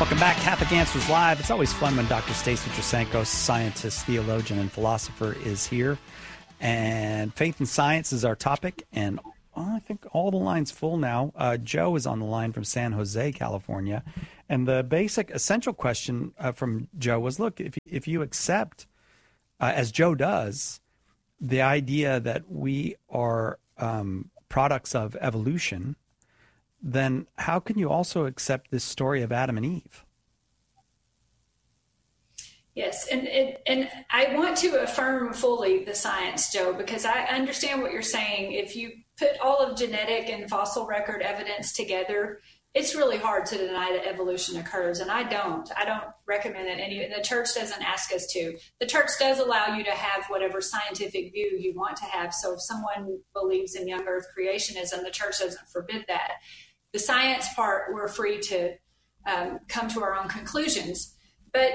Welcome back, Catholic Answers Live. It's always fun when Dr. Stacy Trasanko, scientist, theologian, and philosopher, is here. And faith and science is our topic. And I think all the lines full now. Joe is on the line from San Jose, California. And the basic, essential question from Joe was, look, if you accept, as Joe does, the idea that we are products of evolution, then how can you also accept this story of Adam and Eve? Yes, and I want to affirm fully the science, Joe, because I understand what you're saying. If you put all of genetic and fossil record evidence together, it's really hard to deny that evolution occurs, and I don't recommend it. The church doesn't ask us to. The church does allow you to have whatever scientific view you want to have. So if someone believes in young earth creationism, the church doesn't forbid that. The science part, we're free to come to our own conclusions. But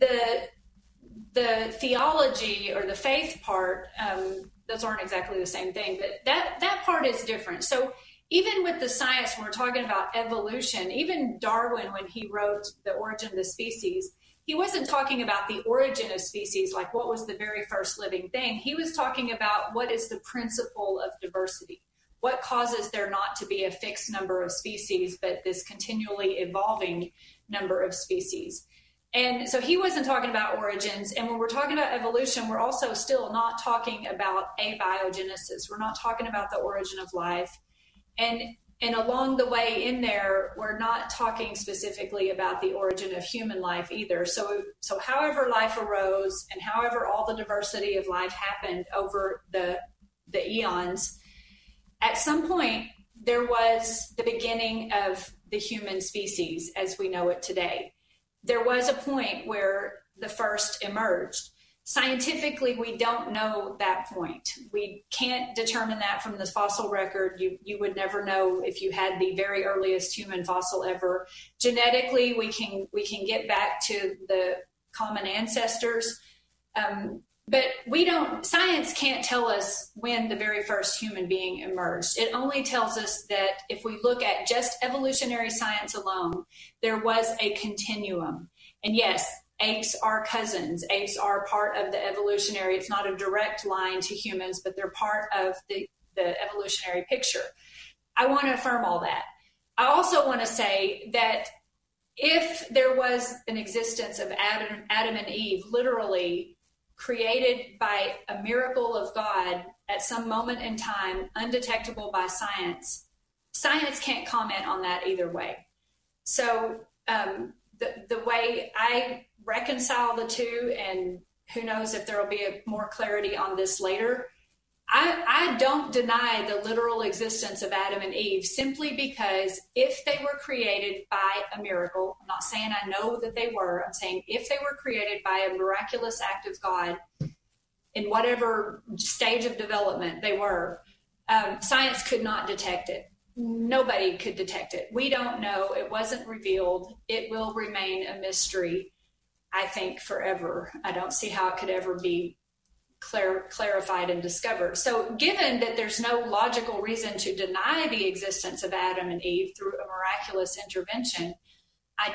the theology or the faith part, those aren't exactly the same thing, but that part is different. So even with the science, when we're talking about evolution, even Darwin, when he wrote The Origin of the Species, he wasn't talking about the origin of species, like what was the very first living thing. He was talking about what is the principle of diversity. What causes there not to be a fixed number of species, but this continually evolving number of species? And so he wasn't talking about origins. And when we're talking about evolution, we're also still not talking about abiogenesis. We're not talking about the origin of life. And along the way in there, we're not talking specifically about the origin of human life either. So however life arose and however all the diversity of life happened over the eons, at some point, there was the beginning of the human species as we know it today. There was a point where the first emerged. Scientifically, we don't know that point. We can't determine that from the fossil record. You would never know if you had the very earliest human fossil ever. Genetically, we can get back to the common ancestors. But science can't tell us when the very first human being emerged. It only tells us that if we look at just evolutionary science alone, there was a continuum. And yes, apes are cousins. Apes are part of the evolutionary. It's not a direct line to humans, but they're part of the evolutionary picture. I want to affirm all that. I also want to say that if there was an existence of Adam and Eve, literally created by a miracle of God at some moment in time, undetectable by science, science can't comment on that either way. So the way I reconcile the two, and who knows if there will be more clarity on this later, I don't deny the literal existence of Adam and Eve simply because if they were created by a miracle, I'm not saying I know that they were, I'm saying if they were created by a miraculous act of God in whatever stage of development they were, science could not detect it. Nobody could detect it. We don't know. It wasn't revealed. It will remain a mystery, I think, forever. I don't see how it could ever be clarified and discovered. So given that there's no logical reason to deny the existence of Adam and Eve through a miraculous intervention, I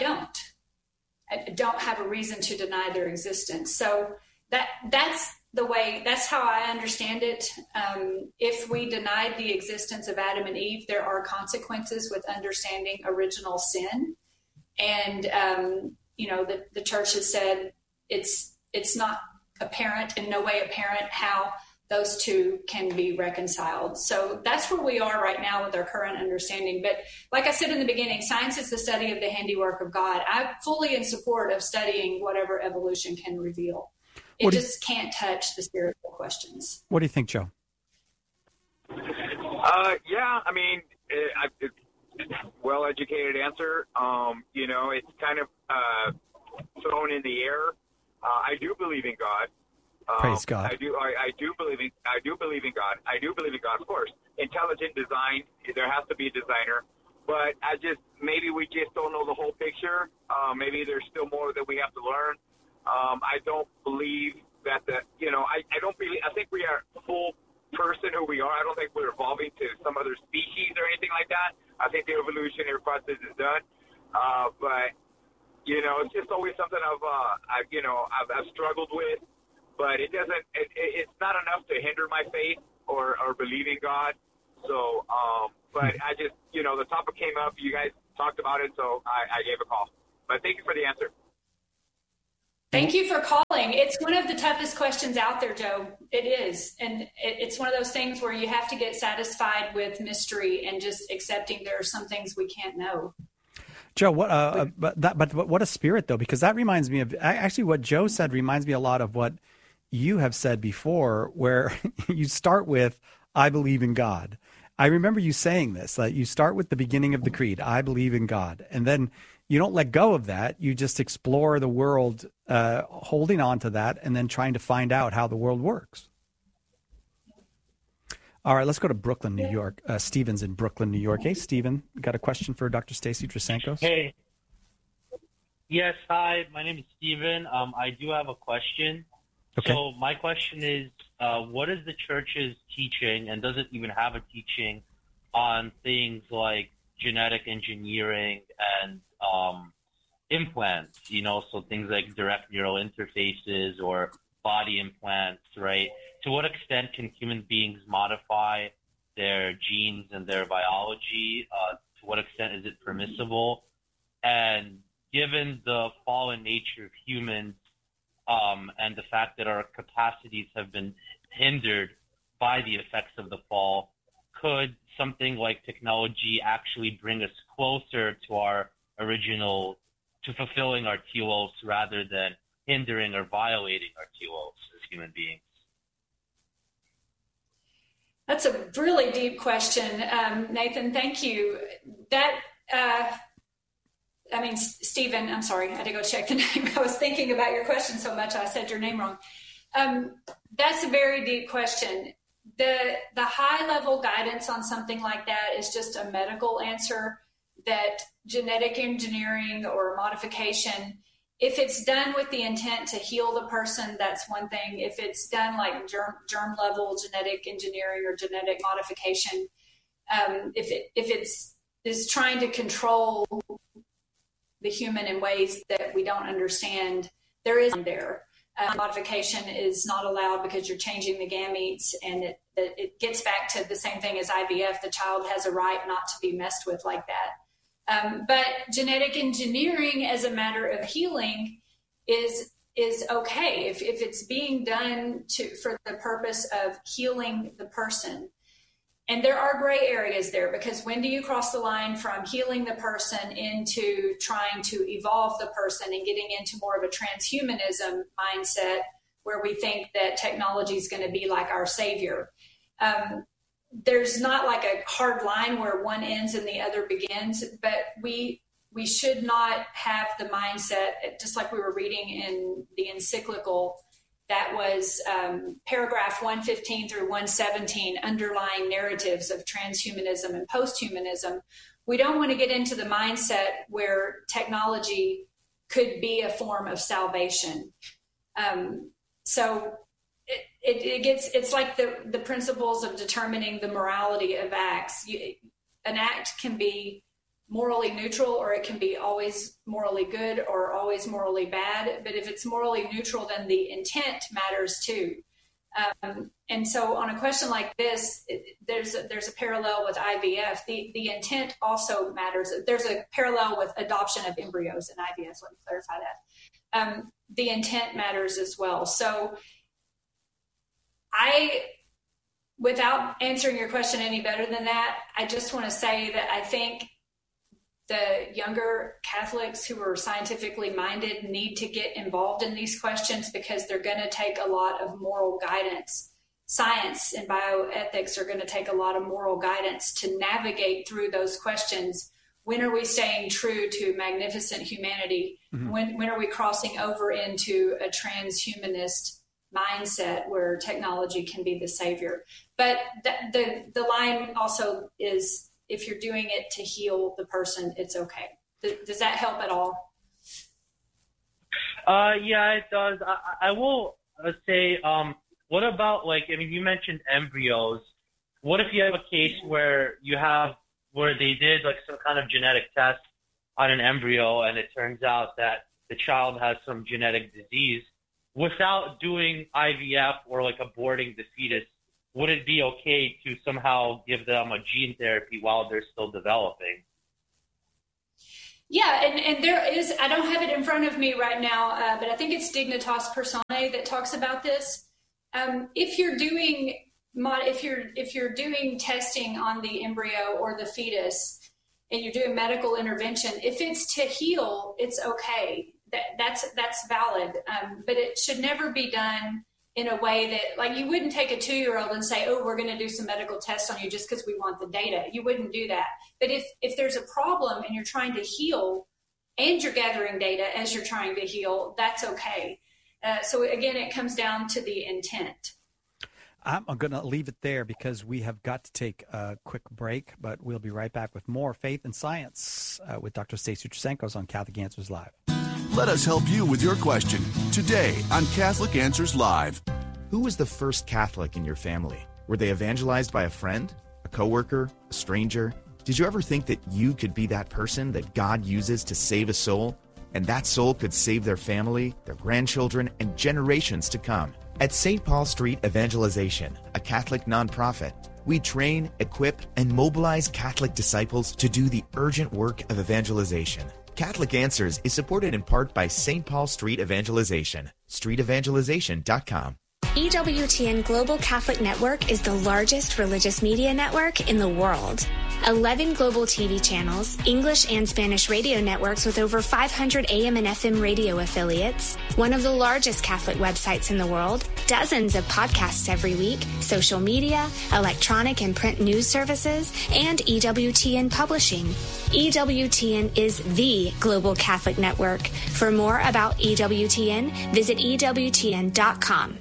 don't have a reason to deny their existence. So that's how I understand it. If we denied the existence of Adam and Eve, there are consequences with understanding original sin. And, the church has said it's not apparent, in no way apparent, how those two can be reconciled. So that's where we are right now with our current understanding. But like I said in the beginning, science is the study of the handiwork of God. I'm fully in support of studying whatever evolution can reveal. It just can't touch the spiritual questions. What do you think, Joe? Yeah, I mean, well-educated answer. It's kind of thrown in the air. I do believe in God. Praise God. I do believe in God. I do believe in God, of course. Intelligent design. There has to be a designer. But maybe we just don't know the whole picture. Maybe there's still more that we have to learn. I don't believe that I think we are a full person who we are. I don't think we're evolving to some other species or anything like that. I think the evolutionary process is done. But it's just always something I've struggled with, but it doesn't. It's not enough to hinder my faith or believing God. So, but I just, the topic came up. You guys talked about it, so I gave a call. But thank you for the answer. Thank you for calling. It's one of the toughest questions out there, Joe. It is. And it's one of those things where you have to get satisfied with mystery and just accepting there are some things we can't know. Joe, but what a spirit, though, because that reminds me of actually what Joe said reminds me a lot of what you have said before, where you start with, I believe in God. I remember you saying this, that you start with the beginning of the creed, I believe in God. And then you don't let go of that. You just explore the world, holding on to that, and then trying to find out how the world works. All right, let's go to Brooklyn, New York. Steven's in Brooklyn, New York. Hey, Steven, got a question for Dr. Stacy Trasancos? Hey. Yes, hi. My name is Steven. I do have a question. Okay. So my question is, what is the church's teaching, and does it even have a teaching on things like genetic engineering and implants, so things like direct neural interfaces or body implants, right? To what extent can human beings modify their genes and their biology? To what extent is it permissible? And given the fallen nature of humans and the fact that our capacities have been hindered by the effects of the fall, could something like technology actually bring us closer to our to fulfilling our telos rather than hindering or violating our telos as human beings? That's a really deep question, Nathan. Thank you. Stephen, I'm sorry, I had to go check the name. I was thinking about your question so much, I said your name wrong. That's a very deep question. The high level guidance on something like that is just a medical answer that genetic engineering or modification, if it's done with the intent to heal the person, that's one thing. If it's done like germ level genetic engineering or genetic modification, if it's trying to control the human in ways that we don't understand, there is there. Modification is not allowed because you're changing the gametes, and it gets back to the same thing as IVF. The child has a right not to be messed with like that. But genetic engineering as a matter of healing is okay if it's being done for the purpose of healing the person. And there are gray areas there, because when do you cross the line from healing the person into trying to evolve the person and getting into more of a transhumanism mindset where we think that technology is going to be like our savior? There's not like a hard line where one ends and the other begins, but we should not have the mindset, just like we were reading in the encyclical, that was paragraph 115 through 117, underlying narratives of transhumanism and posthumanism. We don't want to get into the mindset where technology could be a form of salvation. So it's like the principles of determining the morality of acts. An act can be morally neutral, or it can be always morally good or always morally bad. But if it's morally neutral, then the intent matters too. And so on a question like this, there's a parallel with IVF. The intent also matters. There's a parallel with adoption of embryos in IVF. Let me clarify that. The intent matters as well. So without answering your question any better than that, I just want to say that I think the younger Catholics who are scientifically minded need to get involved in these questions, because they're going to take a lot of moral guidance. Science and bioethics are going to take a lot of moral guidance to navigate through those questions. When are we staying true to magnificent humanity? Mm-hmm. When are we crossing over into a transhumanist mindset where technology can be the savior? But the line also is, if you're doing it to heal the person, it's okay. Does that help at all? Yeah, it does. I will say, what about, you mentioned embryos. What if you have a case where they did some kind of genetic test on an embryo and it turns out that the child has some genetic disease, without doing IVF or like aborting the fetus, would it be okay to somehow give them a gene therapy while they're still developing? Yeah, and there is, I don't have it in front of me right now, but I think it's Dignitas Personae that talks about this. If you're doing testing on the embryo or the fetus and you're doing medical intervention, if it's to heal, it's okay. That's valid, but it should never be done in a way that, like, you wouldn't take a 2-year-old and say, oh, we're going to do some medical tests on you just because we want the data. You wouldn't do that. But if there's a problem and you're trying to heal and you're gathering data as you're trying to heal, that's okay. So again, it comes down to the intent. I'm going to leave it there because we have got to take a quick break, but we'll be right back with more Faith and Science with Dr. Stacy Trasancos on Catholic Answers Live. Let us help you with your question today on Catholic Answers Live. Who was the first Catholic in your family? Were they evangelized by a friend, a coworker, a stranger? Did you ever think that you could be that person that God uses to save a soul? And that soul could save their family, their grandchildren, and generations to come. At St. Paul Street Evangelization, a Catholic nonprofit, we train, equip, and mobilize Catholic disciples to do the urgent work of evangelization. Catholic Answers is supported in part by St. Paul Street Evangelization, streetevangelization.com. EWTN Global Catholic Network is the largest religious media network in the world. 11 global TV channels, English and Spanish radio networks with over 500 AM and FM radio affiliates, one of the largest Catholic websites in the world, dozens of podcasts every week, social media, electronic and print news services, and EWTN Publishing. EWTN is the Global Catholic Network. For more about EWTN, visit EWTN.com.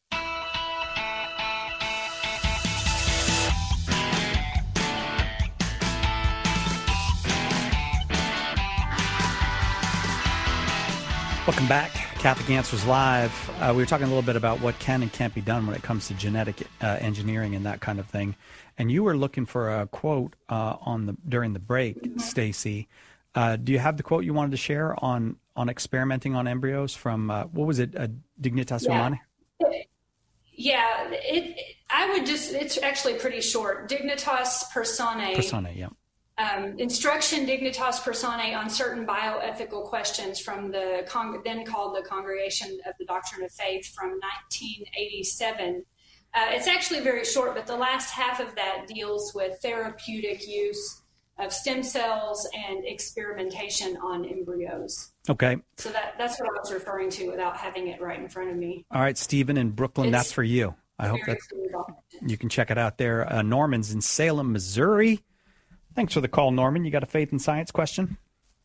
Welcome back, Catholic Answers Live. We were talking a little bit about what can and can't be done when it comes to genetic engineering and that kind of thing. And you were looking for a quote during the break, Stacy. Do you have the quote you wanted to share on experimenting on embryos from what was it, Dignitas Humanae? Yeah, it's actually pretty short. Dignitas Personae. Personae, yeah. Instruction Dignitas Personae on certain bioethical questions from the then called the Congregation of the Doctrine of Faith from 1987. It's actually very short, but the last half of that deals with therapeutic use of stem cells and experimentation on embryos. Okay. So that's what I was referring to without having it right in front of me. All right, Stephen in Brooklyn, that's for you. I hope that you can check it out there. Norman's in Salem, Missouri. Thanks for the call, Norman. You got a Faith and Science question?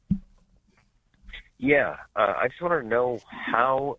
Yeah, I just want to know how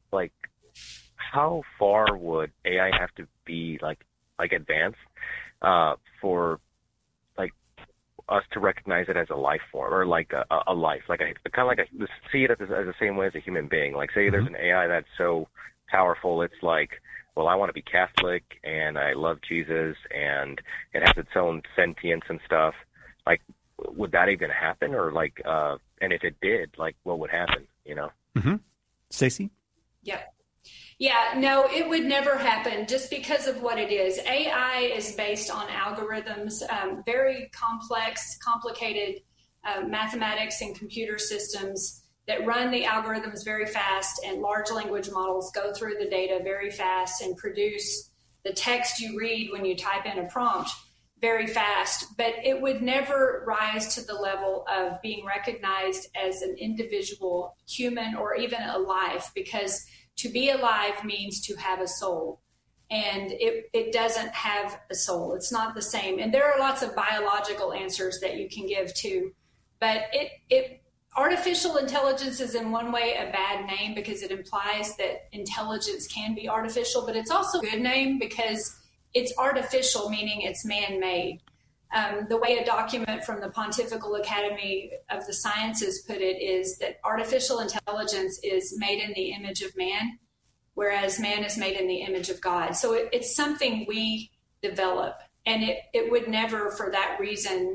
far would AI have to be like advanced for like us to recognize it as a life form or like a life, like see it as the same way as a human being. Like say there's an AI that's so powerful, it's like, well, I want to be Catholic and I love Jesus and it has its own sentience and stuff. Like, would that even happen? Or like, and if it did, like, what would happen, you know? Mm-hmm. Stacey? Yeah, no, it would never happen just because of what it is. AI is based on algorithms, very complex, complicated mathematics and computer systems that run the algorithms very fast, and large language models go through the data very fast and produce the text you read when you type in a prompt very fast. But it would never rise to the level of being recognized as an individual human or even a life, because to be alive means to have a soul. And it doesn't have a soul. It's not the same. And there are lots of biological answers that you can give to, but artificial intelligence is in one way a bad name because it implies that intelligence can be artificial, but it's also a good name because it's artificial, meaning it's man-made. The way a document from the Pontifical Academy of the Sciences put it is that artificial intelligence is made in the image of man, whereas man is made in the image of God. So it's something we develop, and it would never, for that reason,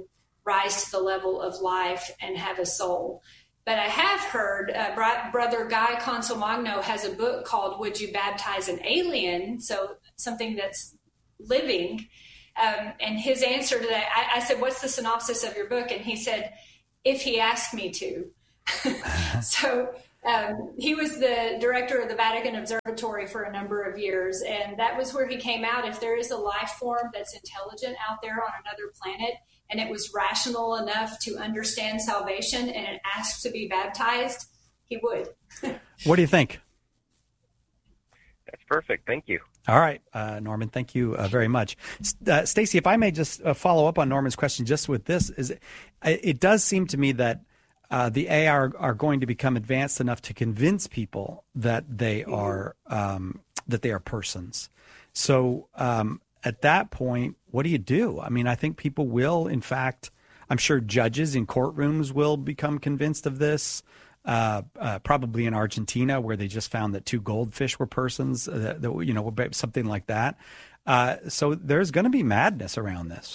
rise to the level of life and have a soul. But I have heard Brother Guy Consolmagno has a book called Would You Baptize an Alien? So something that's living. And his answer to that, I said, what's the synopsis of your book? And he said, if he asked me to. So he was the director of the Vatican Observatory for a number of years. And that was where he came out. If there is a life form that's intelligent out there on another planet, and it was rational enough to understand salvation and it asked to be baptized, he would. What do you think? That's perfect. Thank you. All right, Norman, thank you very much. Stacy, if I may just follow up on Norman's question just with this, it does seem to me that the AI are going to become advanced enough to convince people that they are persons. So at that point, what do you do? I mean, I think people will, in fact, I'm sure judges in courtrooms will become convinced of this. Probably in Argentina, where they just found that 2 goldfish were persons, something like that. So there's going to be madness around this.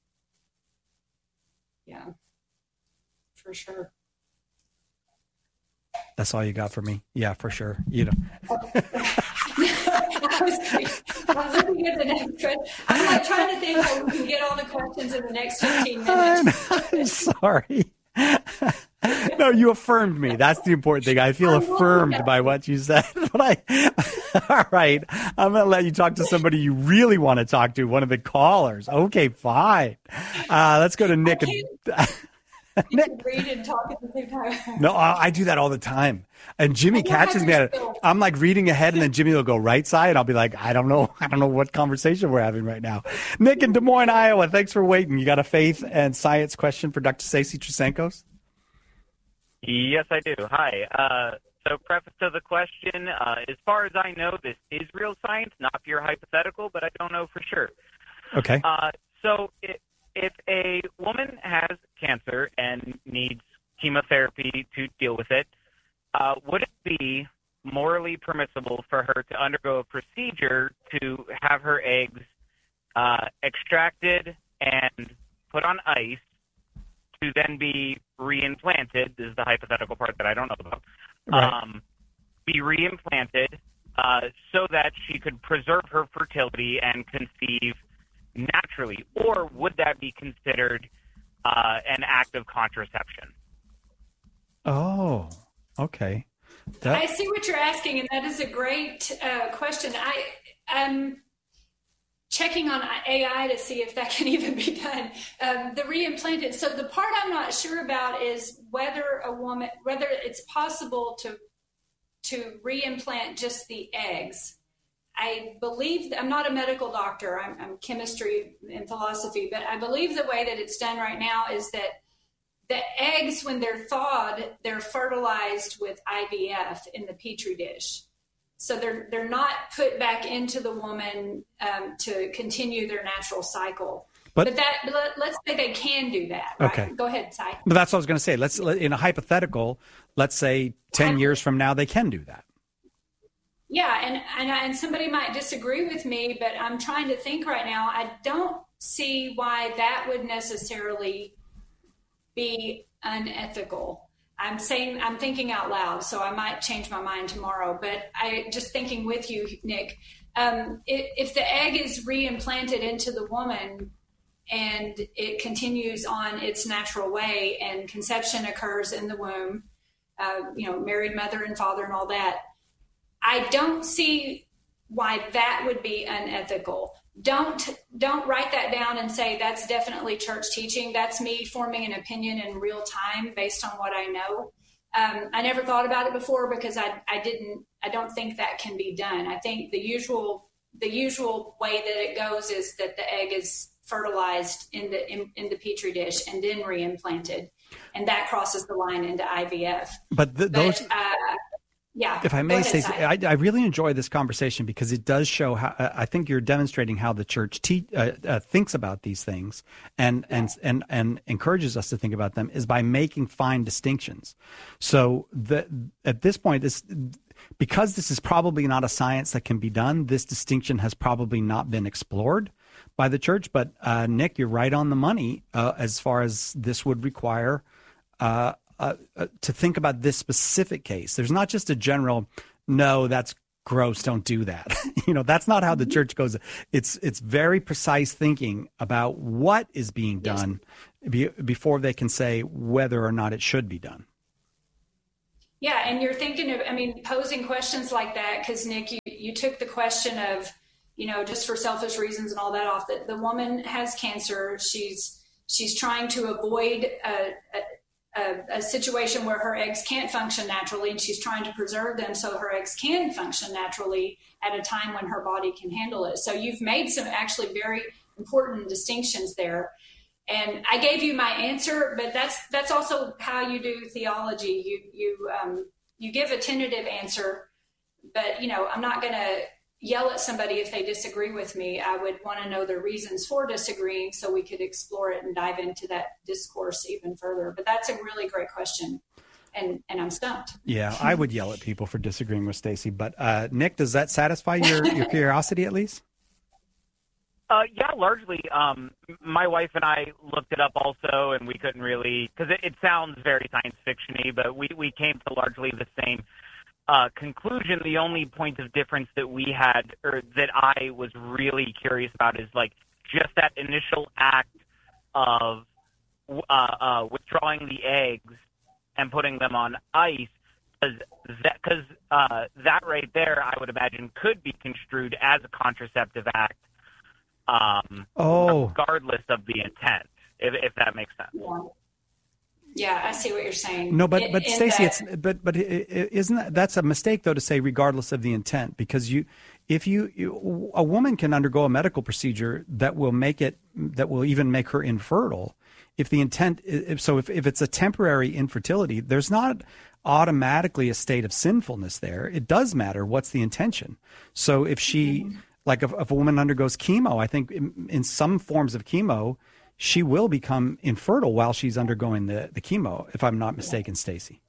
Yeah, for sure. That's all you got for me? Yeah, for sure. You know. I'm looking at the next question. I'm like trying to think how we can get all the questions in the next 15 minutes. I'm sorry. No, you affirmed me. That's the important thing. I feel affirmed by what you said. But all right, I'm going to let you talk to somebody you really want to talk to, one of the callers. Okay, fine. Let's go to Nick. You can read and talk at the same time. No, I do that all the time. And Jimmy catches me at it. I'm like reading ahead, and then Jimmy will go right side, and I'll be like, I don't know what conversation we're having right now. Nick in Des Moines, Iowa, thanks for waiting. You got a faith and science question for Dr. Stacy Trasancos? Yes, I do. Hi. So preface to the question, as far as I know, this is real science, not pure hypothetical, but I don't know for sure. Okay. So if a woman has cancer and needs chemotherapy to deal with it, would it be morally permissible for her to undergo a procedure to have her eggs extracted and put on ice to then be reimplanted? This is the hypothetical part that I don't know about. Right. Be reimplanted so that she could preserve her fertility and conceive naturally, or would that be considered an act of contraception? Oh, okay. I see what you're asking, and that is a great question. I'm checking on AI to see if that can even be done. The reimplanted. So the part I'm not sure about is whether it's possible to reimplant just the eggs. I believe, I'm not a medical doctor, I'm chemistry and philosophy, but I believe the way that it's done right now is that the eggs, when they're thawed, they're fertilized with IVF in the Petri dish. So they're not put back into the woman to continue their natural cycle. But let's say they can do that. Right? Okay. Go ahead, Cy. But that's what I was going to say. In a hypothetical, let's say 10 years from now, they can do that. Yeah, and somebody might disagree with me, but I'm trying to think right now. I don't see why that would necessarily be unethical. I'm thinking out loud, so I might change my mind tomorrow. But just thinking with you, Nick, if the egg is reimplanted into the woman and it continues on its natural way and conception occurs in the womb, married mother and father and all that, I don't see why that would be unethical. Don't write that down and say that's definitely church teaching. That's me forming an opinion in real time based on what I know. I never thought about it before because I don't think that can be done. I think the usual way that it goes is that the egg is fertilized in the Petri dish and then reimplanted, and that crosses the line into IVF. Yeah. If I may say, I really enjoy this conversation because it does show how I think you're demonstrating how the church thinks about these things and encourages us to think about them is by making fine distinctions. So at this point, because this is probably not a science that can be done, this distinction has probably not been explored. by the church. But Nick, you're right on the money as far as this would require to think about this specific case. There's not just a general, no, that's gross, don't do that. That's not how the church goes. It's very precise thinking about what is being done before they can say whether or not it should be done. Yeah, and you're thinking of, posing questions like that, because Nick, you took the question of, just for selfish reasons and all that off, that the woman has cancer. She's trying to avoid a situation where her eggs can't function naturally, and she's trying to preserve them so her eggs can function naturally at a time when her body can handle it. So you've made some actually very important distinctions there. And I gave you my answer, but that's also how you do theology. You give a tentative answer, but I'm not going to yell at somebody if they disagree with me. I would want to know their reasons for disagreeing so we could explore it and dive into that discourse even further. But that's a really great question, and I'm stumped. Yeah, I would yell at people for disagreeing with Stacy. But Nick, does that satisfy your curiosity at least? Yeah, largely. My wife and I looked it up also, and we couldn't really, because it sounds very science fiction-y, but we came to largely the same conclusion. The only point of difference that we had, or that I was really curious about, is like just that initial act of withdrawing the eggs and putting them on ice, because that right there, I would imagine, could be construed as a contraceptive act. Regardless of the intent, if that makes sense. Yeah, I see what you're saying. No, but Stacy, isn't that's a mistake though to say regardless of the intent, because if a woman can undergo a medical procedure that will even make her infertile, if the intent, if it's a temporary infertility, there's not automatically a state of sinfulness there. It does matter what's the intention. So if she. Like if a woman undergoes chemo, I think in some forms of chemo, she will become infertile while she's undergoing the chemo, if I'm not mistaken, Stacy.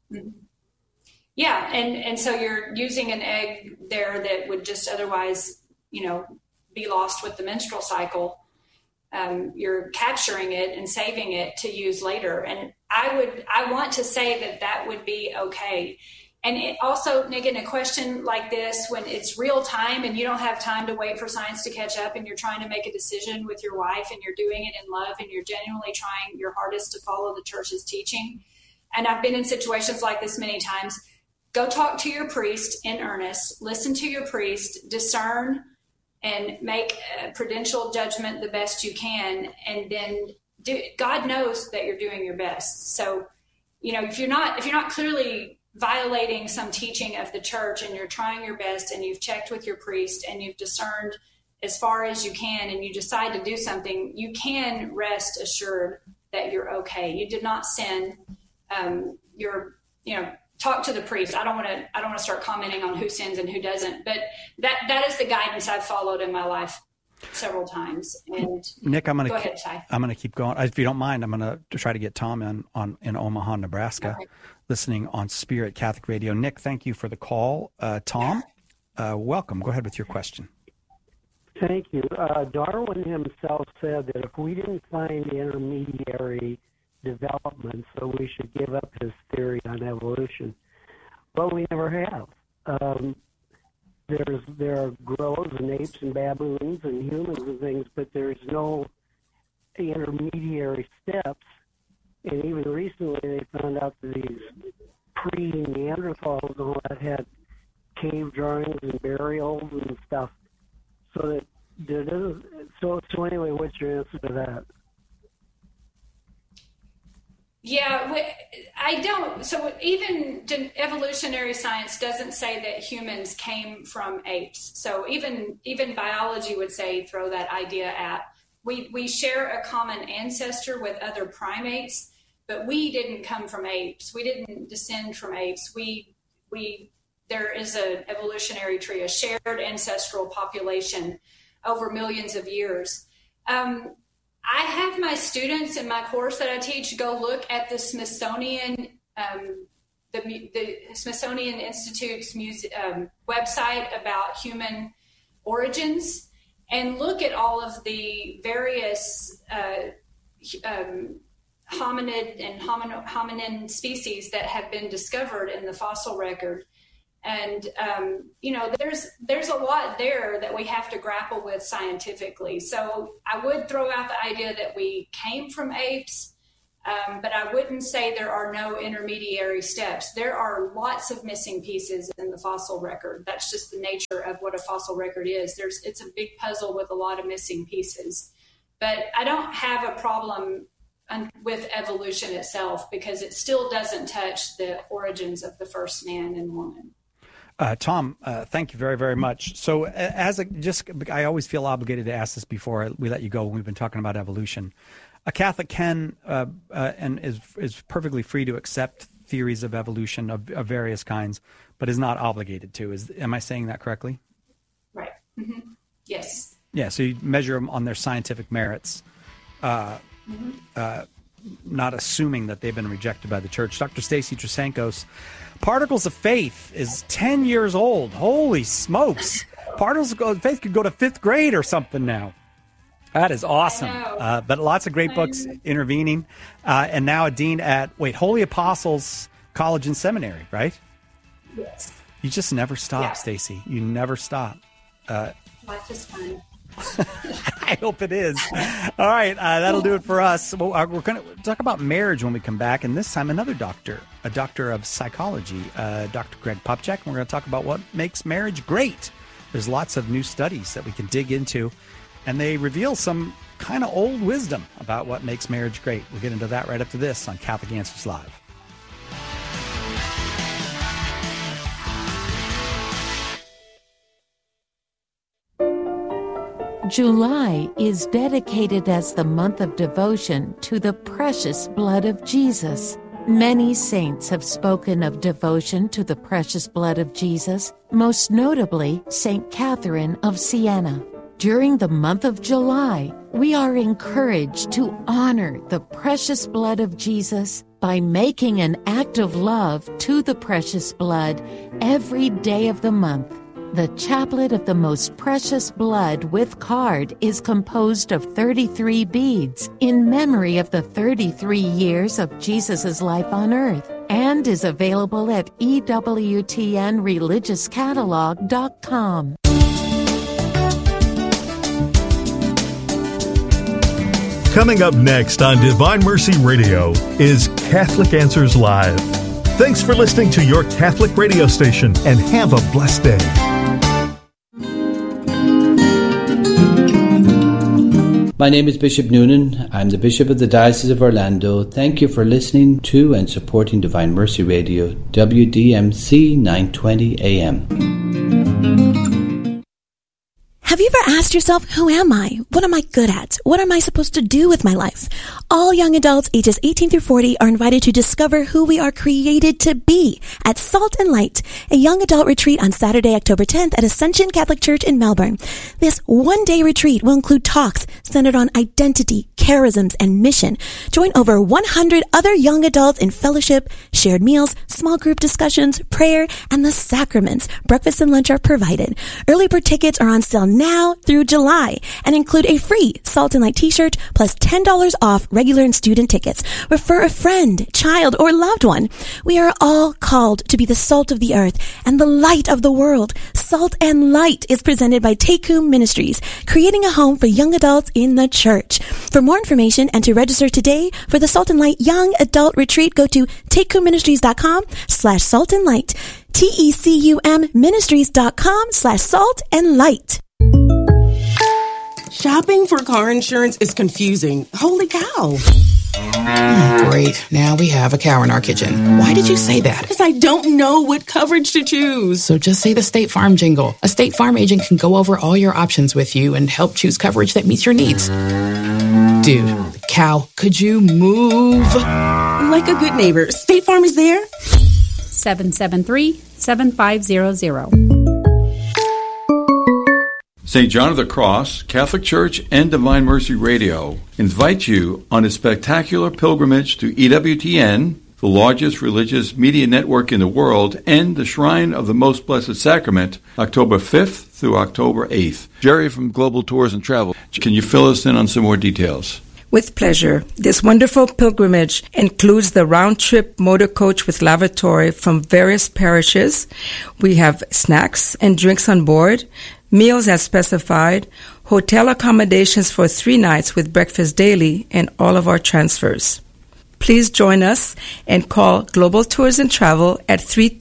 Yeah, and so you're using an egg there that would just otherwise, be lost with the menstrual cycle. You're capturing it and saving it to use later. And I want to say that would be okay. And it also, Nick, in a question like this, when it's real time and you don't have time to wait for science to catch up and you're trying to make a decision with your wife and you're doing it in love and you're genuinely trying your hardest to follow the church's teaching. And I've been in situations like this many times. Go talk to your priest in earnest, listen to your priest, discern and make a prudential judgment the best you can. And then God knows that you're doing your best. So, if you're not clearly violating some teaching of the church and you're trying your best and you've checked with your priest and you've discerned as far as you can and you decide to do something, you can rest assured that you're okay. You did not sin. Talk to the priest. I don't want to start commenting on who sins and who doesn't, but that is the guidance I've followed in my life several times. And Nick, I'm going to keep going. If you don't mind, I'm going to try to get Tom in Omaha, Nebraska, listening on Spirit Catholic Radio. Nick, thank you for the call. Tom, welcome. Go ahead with your question. Thank you. Darwin himself said that if we didn't find intermediary development, so we should give up his theory on evolution. But we never have. There are gorillas and apes and baboons and humans and things, but there's no intermediary steps. And even recently they found out that these pre-Neanderthals and all that had cave drawings and burials and stuff. So so anyway, what's your answer to that? Yeah, I don't. So even evolutionary science doesn't say that humans came from apes. So even biology would say throw that idea out. We share a common ancestor with other primates, but we didn't come from apes. We didn't descend from apes. There is an evolutionary tree, a shared ancestral population over millions of years. I have my students in my course that I teach go look at the Smithsonian, the Smithsonian Institute's website about human origins, and look at all of the various hominid and hominin species that have been discovered in the fossil record. And, there's a lot there that we have to grapple with scientifically. So I would throw out the idea that we came from apes, but I wouldn't say there are no intermediary steps. There are lots of missing pieces in the fossil record. That's just the nature of what a fossil record is. It's a big puzzle with a lot of missing pieces. But I don't have a problem with evolution itself, because it still doesn't touch the origins of the first man and woman. Tom, thank you very, very much. So I always feel obligated to ask this before we let you go when we've been talking about evolution. A Catholic can and is perfectly free to accept theories of evolution of various kinds, but is not obligated to. Am I saying that correctly? Right. Mm-hmm. Yes. Yeah, so you measure them on their scientific merits, not assuming that they've been rejected by the church. Dr. Stacy Trasancos, Particles of Faith is 10 years old. Holy smokes. Particles of Faith could go to 5th grade or something now. That is awesome. But lots of great books intervening. And now a dean at, Holy Apostles College and Seminary, right? Yes. You just never stop, Stacy. You never stop. Life is fun. I hope it is. All right, that'll do it for us. Well, we're going to talk about marriage when we come back, and this time another doctor, a doctor of psychology, Dr. Greg Popcak, and we're going to talk about what makes marriage great. There's lots of new studies that we can dig into, and they reveal some kind of old wisdom about what makes marriage great. We'll get into that right after this on Catholic Answers Live. July is dedicated as the month of devotion to the precious blood of Jesus. Many saints have spoken of devotion to the precious blood of Jesus, most notably St. Catherine of Siena. During the month of July, we are encouraged to honor the precious blood of Jesus by making an act of love to the precious blood every day of the month. The Chaplet of the Most Precious Blood with card is composed of 33 beads in memory of the 33 years of Jesus' life on earth, and is available at EWTNReligiousCatalog.com. Coming up next on Divine Mercy Radio is Catholic Answers Live. Thanks for listening to your Catholic radio station, and have a blessed day. My name is Bishop Noonan. I'm the Bishop of the Diocese of Orlando. Thank you for listening to and supporting Divine Mercy Radio, WDMC 920 AM. Have you ever asked yourself, who am I? What am I good at? What am I supposed to do with my life? All young adults ages 18 through 40 are invited to discover who we are created to be at Salt and Light, a young adult retreat on Saturday, October 10th at Ascension Catholic Church in Melbourne. This one-day retreat will include talks centered on identity, charisms, and mission. Join over 100 other young adults in fellowship, shared meals, small group discussions, prayer, and the sacraments. Breakfast and lunch are provided. Early bird tickets are on sale now through July and include a free Salt and Light t-shirt plus $10 off regular and student tickets. Refer a friend, child, or loved one. We are all called to be the salt of the earth and the light of the world. Salt and Light is presented by Tekum Ministries, creating a home for young adults in the church. For more information and to register today for the Salt and Light Young Adult Retreat, go to tekumministries.com/saltandlight. TECUMministries.com/saltandlight. Shopping for car insurance is confusing. Holy cow. Great. Now we have a cow in our kitchen. Why did you say that? Because I don't know what coverage to choose. So just say the State Farm jingle. A State Farm agent can go over all your options with you and help choose coverage that meets your needs. Dude, cow, could you move? Like a good neighbor, State Farm is there. 773-7500. St. John of the Cross, Catholic Church, and Divine Mercy Radio invite you on a spectacular pilgrimage to EWTN the largest religious media network in the world, and the Shrine of the Most Blessed Sacrament, October 5th through October 8th. Jerry from Global Tours and Travel, can you fill us in on some more details? With pleasure. This wonderful pilgrimage includes the round-trip motor coach with lavatory from various parishes. We have snacks and drinks on board, meals as specified, hotel accommodations for 3 nights with breakfast daily, and all of our transfers. Please join us and call Global Tours and Travel at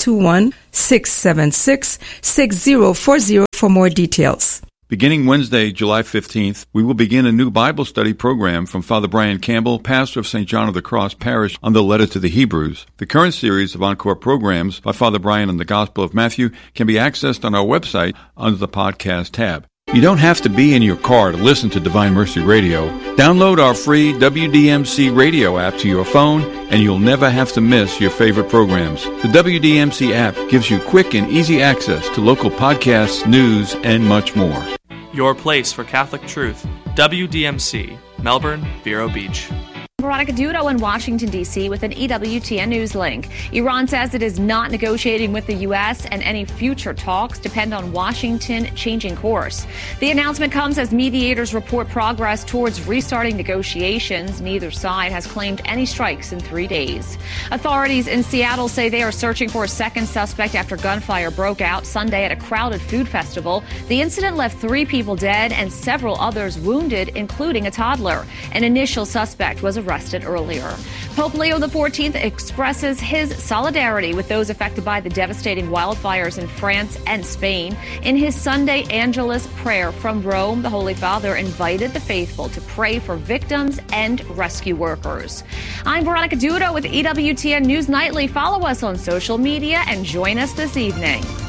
321-676-6040 for more details. Beginning Wednesday, July 15th, we will begin a new Bible study program from Father Brian Campbell, pastor of St. John of the Cross Parish, on the letter to the Hebrews. The current series of encore programs by Father Brian on the Gospel of Matthew can be accessed on our website under the podcast tab. You don't have to be in your car to listen to Divine Mercy Radio. Download our free WDMC radio app to your phone, and you'll never have to miss your favorite programs. The WDMC app gives you quick and easy access to local podcasts, news, and much more. Your place for Catholic truth. WDMC, Melbourne, Vero Beach. Veronica Dudo in Washington, D.C. with an EWTN News link. Iran says it is not negotiating with the U.S. and any future talks depend on Washington changing course. The announcement comes as mediators report progress towards restarting negotiations. Neither side has claimed any strikes in 3 days. Authorities in Seattle say they are searching for a second suspect after gunfire broke out Sunday at a crowded food festival. The incident left 3 people dead and several others wounded, including a toddler. An initial suspect was arrested earlier. Pope Leo XIV expresses his solidarity with those affected by the devastating wildfires in France and Spain. In his Sunday Angelus prayer from Rome, the Holy Father invited the faithful to pray for victims and rescue workers. I'm Veronica Dudo with EWTN News Nightly. Follow us on social media and join us this evening.